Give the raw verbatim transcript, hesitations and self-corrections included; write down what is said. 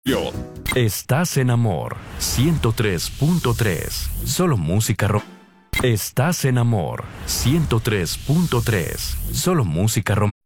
Yo. Estás en Amor ciento tres punto tres. Solo música rom. Estás en Amor ciento tres punto tres. Solo música rom.